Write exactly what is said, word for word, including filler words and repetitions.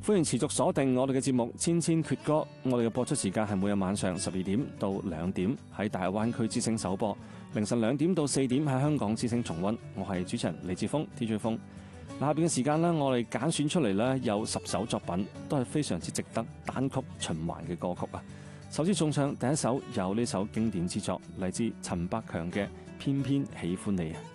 歡迎持續鎖定我哋嘅節目《千千闕歌》，我哋嘅播出時間係每日晚上十二點到兩點喺大灣區之聲首播，凌晨兩點到四點喺香港之聲重溫。我係主持人李志峰 D J 峰。下邊嘅時間呢，我哋揀選出嚟呢有十首作品，都係非常之值得單曲循環嘅歌曲啊！首先送上第一首，有呢首經典之作，嚟自陳百強嘅《偏偏喜歡你》啊！